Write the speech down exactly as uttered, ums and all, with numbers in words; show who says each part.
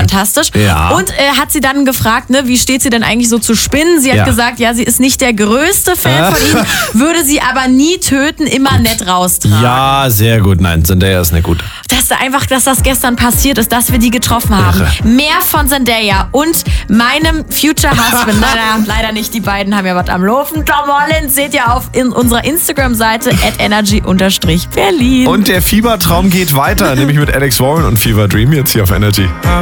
Speaker 1: fantastisch.
Speaker 2: Ja.
Speaker 1: Und äh, hat sie dann gefragt, ne, wie steht sie denn eigentlich so zu Spinnen? Sie hat
Speaker 2: Ja.
Speaker 1: gesagt, ja, sie ist nicht der größte Fan von ihnen, würde sie aber nie töten, immer nett raustragen.
Speaker 2: Ja, sehr gut. Nein, Zendaya ist nicht gut.
Speaker 1: Dass da einfach, dass das gestern passiert ist, dass wir die getroffen haben.
Speaker 2: Irre.
Speaker 1: Mehr von Zendaya und meinem Future Husband. Leider, leider nicht, die beiden haben ja was am Laufen. Tom Holland seht ihr auf in unserer Instagram-Seite at energy Berlin.
Speaker 2: Und der Fiebertraum geht weiter, nämlich mit Alex Warren und Fever Dream jetzt hier auf Energy.